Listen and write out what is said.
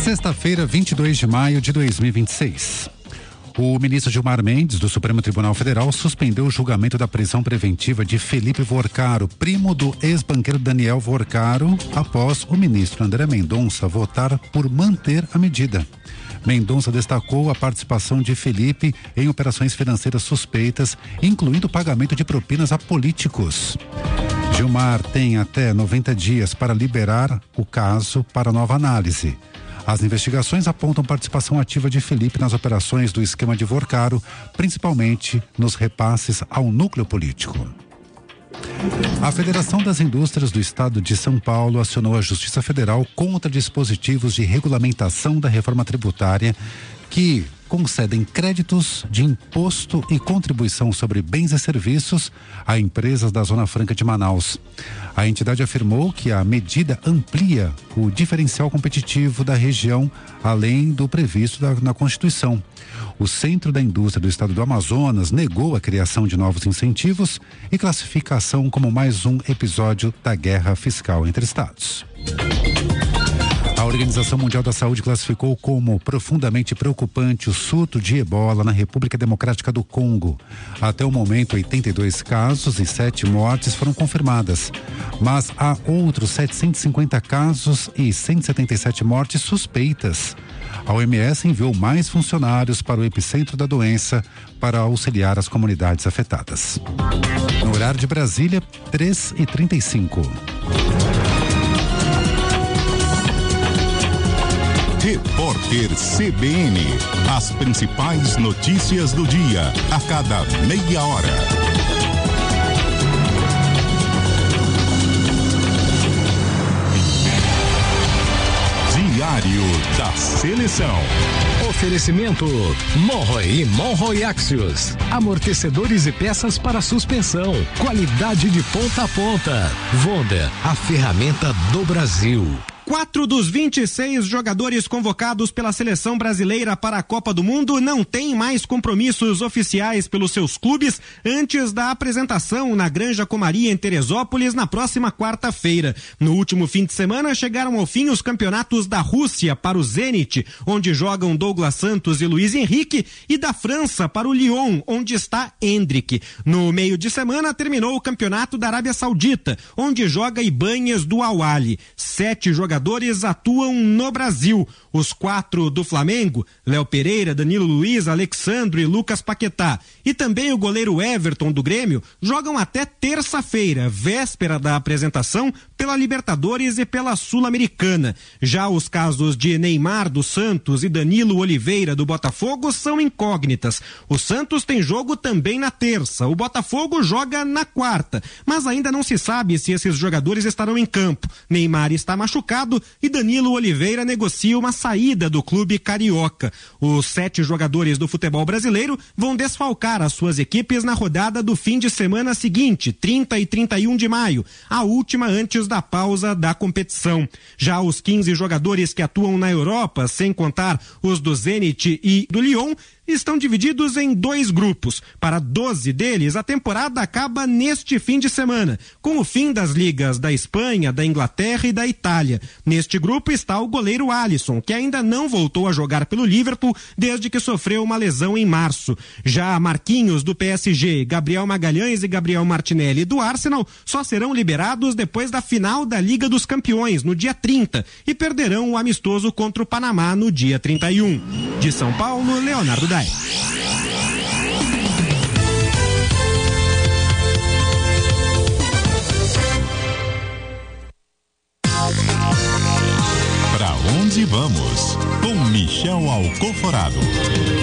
Sexta-feira, 22 de maio de 2026. O ministro Gilmar Mendes, do Supremo Tribunal Federal, suspendeu o julgamento da prisão preventiva de Felipe Vorcaro, primo do ex-banqueiro Daniel Vorcaro, após o ministro André Mendonça votar por manter a medida. Mendonça destacou a participação de Felipe em operações financeiras suspeitas, incluindo o pagamento de propinas a políticos. Gilmar tem até 90 dias para liberar o caso para nova análise. As investigações apontam participação ativa de Felipe nas operações do esquema de Vorcaro, principalmente nos repasses ao núcleo político. A Federação das Indústrias do Estado de São Paulo acionou a Justiça Federal contra dispositivos de regulamentação da reforma tributária que concedem créditos de imposto e contribuição sobre bens e serviços a empresas da Zona Franca de Manaus. A entidade afirmou que a medida amplia o diferencial competitivo da região, além do previsto na Constituição. O Centro da Indústria do Estado do Amazonas negou a criação de novos incentivos e classifica a ação como mais um episódio da guerra fiscal entre estados. A Organização Mundial da Saúde classificou como profundamente preocupante o surto de ebola na República Democrática do Congo. Até o momento, 82 casos e 7 mortes foram confirmadas, mas há outros 750 casos e 177 mortes suspeitas. A OMS enviou mais funcionários para o epicentro da doença para auxiliar as comunidades afetadas. No horário de Brasília, 3h35. Repórter CBN. As principais notícias do dia, a cada meia hora. Diário da Seleção. Oferecimento Monroe e Monroe Axios. Amortecedores e peças para suspensão. Qualidade de ponta a ponta. Vonda, a ferramenta do Brasil. 4 dos 26 jogadores convocados pela seleção brasileira para a Copa do Mundo não têm mais compromissos oficiais pelos seus clubes antes da apresentação na Granja Comaria em Teresópolis na próxima quarta-feira. No último fim de semana chegaram ao fim os campeonatos da Rússia para o Zenit, onde jogam Douglas Santos e Luiz Henrique, e da França para o Lyon, onde está Endrick. No meio de semana terminou o campeonato da Arábia Saudita, onde joga Ibanez do Al-Ahly. 7 jogadores atuam no Brasil. Os 4 do Flamengo, Léo Pereira, Danilo Luiz, Alexandre e Lucas Paquetá, e também o goleiro Everton do Grêmio, jogam até terça-feira, véspera da apresentação pela Libertadores e pela Sul-Americana. Já os casos de Neymar do Santos e Danilo Oliveira do Botafogo são incógnitas. O Santos tem jogo também na terça, o Botafogo joga na quarta, mas ainda não se sabe se esses jogadores estarão em campo. Neymar está machucado e Danilo Oliveira negocia uma saída do clube carioca. Os 7 jogadores do futebol brasileiro vão desfalcar as suas equipes na rodada do fim de semana seguinte, 30 e 31 de maio, a última antes da pausa da competição. Já os 15 jogadores que atuam na Europa, sem contar os do Zenit e do Lyon, estão divididos em 2 grupos. Para 12 deles, a temporada acaba neste fim de semana, com o fim das ligas da Espanha, da Inglaterra e da Itália. Neste grupo está o goleiro Alisson, que ainda não voltou a jogar pelo Liverpool desde que sofreu uma lesão em março. Já Marquinhos do PSG, Gabriel Magalhães e Gabriel Martinelli do Arsenal só serão liberados depois da final da Liga dos Campeões, no dia 30, e perderão o amistoso contra o Panamá no dia 31. De São Paulo, Leonardo Dai. Para onde vamos? Com Michel Alcoforado.